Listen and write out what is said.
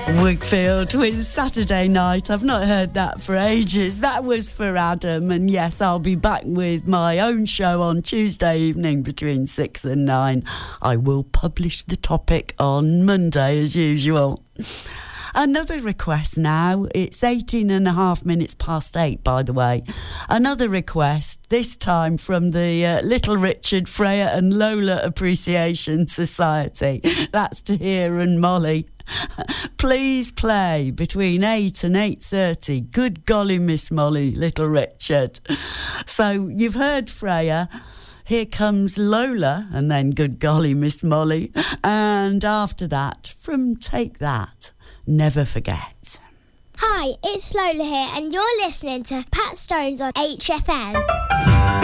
Wakefield with Saturday Night. I've not heard that for ages. That was for Adam, and yes, I'll be back with my own show on Tuesday evening between 6 and 9. I will publish the topic on Monday as usual. Another request now. It's 18 and a half minutes past 8, by the way. Another request, this time from the Little Richard, Freya and Lola Appreciation Society. That's Tahir and Molly. Please play between 8 and 8:30. Good golly, Miss Molly, Little Richard. So you've heard Freya. Here comes Lola, and then good golly, Miss Molly. And after that, from Take That, Never Forget. Hi, it's Lola here, and you're listening to Pat Stones on HFM.